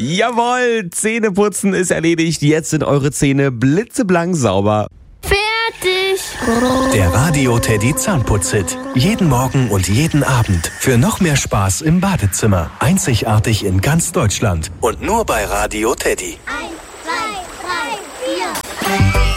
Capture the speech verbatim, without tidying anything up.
Jawohl, Zähneputzen ist erledigt. Jetzt sind eure Zähne blitzeblank sauber. Fertig. Der Radio Teddy Zahnputzhit. Jeden Morgen und jeden Abend. Für noch mehr Spaß im Badezimmer. Einzigartig in ganz Deutschland. Und nur bei Radio Teddy. Eins, zwei, drei, vier.